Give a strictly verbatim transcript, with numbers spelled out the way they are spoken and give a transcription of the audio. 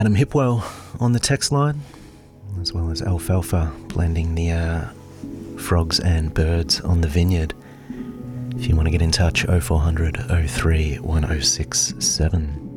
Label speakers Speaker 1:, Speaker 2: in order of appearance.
Speaker 1: Adam Hipwell on the text line, as well as Alfalfa blending the uh, frogs and birds on the vineyard. If you want to get in touch, oh four hundred, oh three, one oh six seven.